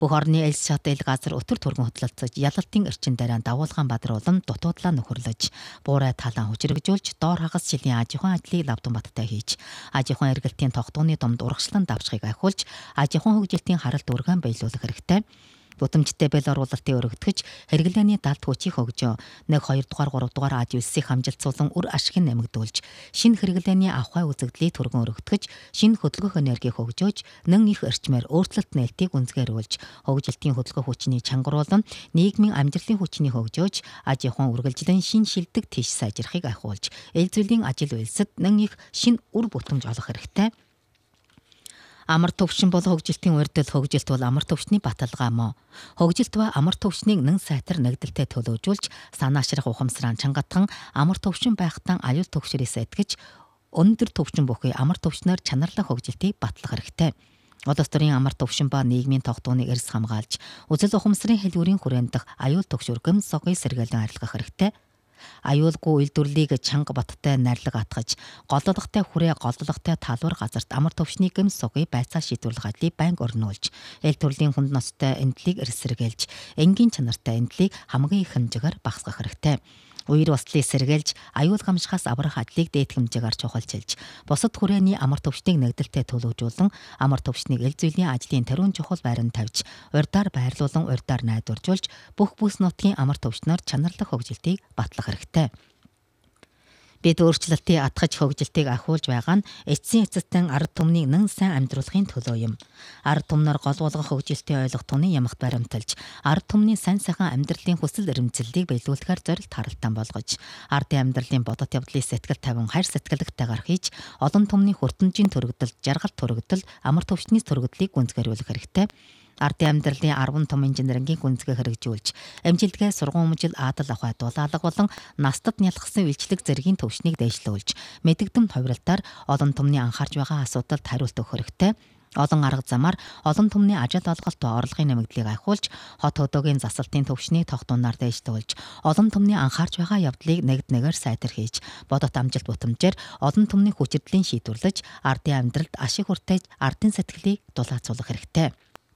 Бүх орны элс шат эл газар өтөр түргэн хөдлөлцөж ялалтын эрчин дараа дагуулгаан бадруулан дутуудлаа нөхөрлөж буурай талаа хүчрэгжүүлж доор хагас жилийн аж ахуйн ажлыг Лавдамбаттай хийж аж ахуйн эргэлтийн тогтооны домд урагшлан давчхыг ахиулж аж ахуйн хөгжилтийн харалт үргэн биелүүлэх хэрэгтэй. Дутамжтай бэл оруулалтын өргөдгөж хэрэглээний далд хүчийг хөгжөө 1 2 дугаар 3 дугаар аж үйлсийг хамжилтсуулан үр ашиг нэмэгдүүлж шинэ хэрэглээний авахай үзэгдлийг түргэн өргөдгөж шинэ хөдөлгөх энергийг хөгжөөж нэн их эрчмээр өөрчлөлт нээлтийг үнцгээрүүлж хөгжилтийн хөдөлгөх хүчний чангаруулан нийгмийн амьдралын хүчний хөгжөөж аж ахуйн үргэлжлэн шинэ шилдэг тийш сайжрахыг ахиулж эл зүйлийн ажил үйлсэд нэн их шинэ үр бүтэмж олох хэрэгтэй. Амар төвшин бол хөгжилтийн урьдчил хөгжилт бол амар төвшний баталгаа мó. Хөгжилт ба амар төвшнийг нэн сайтар нэгдэлтэй төлөвжүүлж санаашрах ухамсараа чангатхан амар төвшин байхтан аюул төвшрөөс этгэж өндөр төвшин бүхий амар төвшнөр чанарлах хөгжилтийг батлах хэрэгтэй. Улс төрийн амар төвшин ба нийгмийн тогтооныг эрс хамгаалж үзэл ухамсарын хэлбэрийн хүрээнд дах аюул төвшөргөм согыг сэргээлэн арилгах хэрэгтэй. Аюулгүй үйлдвэрлэлийг чанга баттай найрлаг атгаж, голлогтой хүрээ голлогтой талбар газарт амар төвшний гэм сугыг байцаа шийдвэрлэх ажлыг байнга өрнүүлж, эл төрлийн хүнд ностой эндлийг эрсэргээлж, энгийн чанартай эндлийг хамгийн их хэмжээгээр багасгах хэрэгтэй. Үер баслыг сэргээлж, аюул гамшихаас аврах ажлыг дээд хэмжээгээр чухалчилж, бусад хүрээний амар төвшнийг нэгдэлтэй төлөвжүүлэн, амар төвшнийг эл зүйлийн ажлын тариун чухал байранд тавьж, урьдаар байрлуулан урьдаар найдваржуулж, бүх бүс нутгийн амар төвшнөр чанарлах хөгжилтийг батлах хэрэгтэй. Бид өөрчлөлтийг атгаж хөгжилтийг ахиулж байгаа нь эцсийн эцэстэн ард түмнийг нэн сайн амьдруулахын төлөө юм. Ард түмнэр гол болгох хөгжилтийн ойлголт туны ямагт баримталж, ард түмний сайн сайхан амьдралын хүсэл эрмэлзлийг биелүүлэхээр зорилт харалтан болгож, ардын амьдралын бодот явдлыг сэтгэл тавин хайр сэтгэлдтэйгээр хийж, олон түмний хүртэмжийн төрөгдөл, жаргалт төрөгдөл, амар төвшний төрөгдлийг гүнзгийрүүлэх хэрэгтэй. Ардын амьдралын 10 том инженерингийн гүнзгий хэрэгжүүлж, амжилттай сургууль өмжил аадал авахай дулаалга болон настад нялхсан үйлчлэг зэргийн төвшнийг дэвшлүүлж, мэдэгдэм товролтоор олон түмний анхаарч байгаа асуудалд хариулт өгөх хэрэгтэй. Олон арга замаар олон түмний ажил олголт ба орлогын нэмэгдлийг ахиулж, хот хөдөөгийн засалтын төвшнийг тогтооноор дэвшлүүлж, олон түмний анхаарч байгаа явдлыг нэгд нэгээр сайтар хийж, бодот амжилт бүтэмжээр олон түмний хүчирдлийн шийдвэрлэж, ардын амьдралд ашиг хүртээж, ардын сэтгэлийг дулаацуулах хэрэгтэй.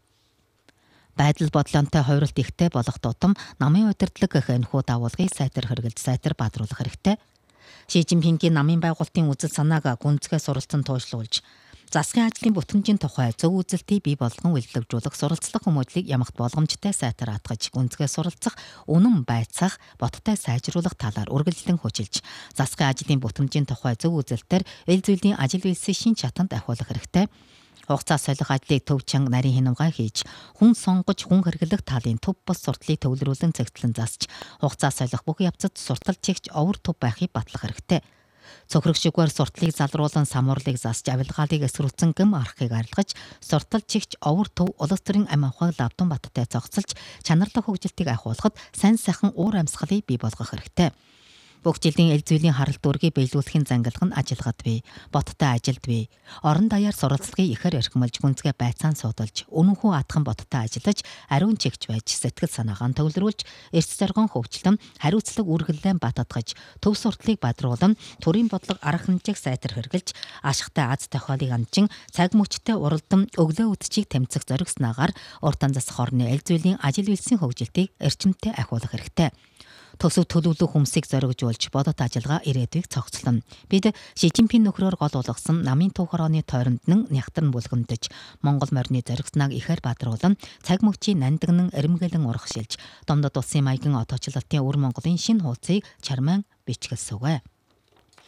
Байдал бодлонтой хувиралт ихтэй болох тутам намын удирдлага гэх энэхүү дагуулгыг сайтар хэрэгжилж сайтар бадруулах хэрэгтэй. Ши Жинпингийн намын байгуулалтын үзэл санааг гүнзгий суралцсан туушлуулж, засгийн ажлын бүтэмжийн тухай зөв үзэлтийг бий болгон үйлдвэрлэж суралцлах хүмүүжлийг ямагт боломжтой сайтар атгаж гүнзгий суралцах, үнэн байцаах, боттой сайжруулах талаар үргэлжлэн хүчилж, засгийн ажлын бүтэмжийн тухай зөв үзэлтээр эл зүйлийн ажил үйлсийг шин чатанд ахиулах хэрэгтэй. Хугацаа солих ажлыг төв чанга нарийн хинамгай хийж, хүн сонгож хүн хэрэглэх талын төв бус сурталыг төвлөрүүлэн цэгцлэн засч, хугацаа солих бүх явцад суртал чигч овөр төв байхыг батлах хэрэгтэй. Цөхрөгшигвэр сурталыг залруулан самуурлыг засч, авилгаалыг эсрүүлсэн гэм арахыг арилгаж, суртал чигч овөр төв улс төрийн амь авахыг Лавдамбаттай зогсолж, чанарлах хөгжилтийг ахиулахад сайн сайхан уур амьсгалыг бий болгох хэрэгтэй. Бүх жилийн эл зүйлийн харалт үүргийг биелүүлэхийн зангилах нь ажилгад бий, боттой ажилд бий. Орон даяар суралцлагыг ихээр эрхэмлж, гүнзгий байцаан суудалж, үнэнхүү атхан боттой ажиллаж, ариун чигч байж, сэтгэл санаагаа төвлөрүүлж, эрс зоргон хөгжлөн, хариуцлага үргэлжлэн бататгаж, төв сурталыг бадруулан, төрийн бодлого арга хэмжээг сайтар хэрэгжилж, ашигтай аз тохиолыг амжин, цаг мөчтэй уралдан өглөө үдчийг тэмцэх зоригснаагаар уртан засах орны эл зүйлийн ажил үйлсийн хөгжилтийг эрчимтэй ахиулах хэрэгтэй. Төсөв төлөвлөх хүмсийг зоригжуулж, бодот ажиллагаа ирээдүйг цогцлон. Бид Ши Жинпин нөхрөөр гол болгосон намын түүх орооны тойронд нягтран бүлгэмдэж, Монгол морины зоригснааг ихээр бадруулан, цаг мөчийн нандинан эрмгэлэн урагшилж, домдод улсын маягийн отоочлолтын өр Монголын шинэ хуудсыг чармаан бичгэлсүгэ.